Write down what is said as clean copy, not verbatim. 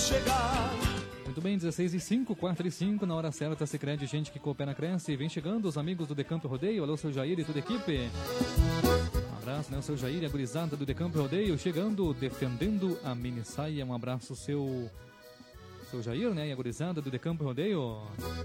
chegar. Muito bem, 16h05, 4h05, na hora certa, Sicredi, gente que coopera, cresce. Vem chegando os amigos do Decampo Rodeio. Alô, seu Jair e toda a equipe. Um abraço, né, o seu Jair e a gurizada do Decampo Rodeio, chegando, defendendo a mini saia. Um abraço, seu Jair, né, e a gurizada do Decampo Rodeio.